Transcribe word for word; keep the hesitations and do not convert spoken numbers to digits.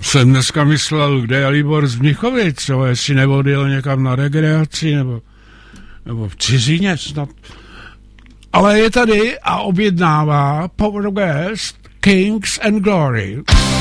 jsem dneska myslel, kde je Libor z Mnichovic, co, jestli neodjel někam na rekreaci, nebo, nebo v cizině snad. Ale je tady a objednává Power Guest Kings and Glory.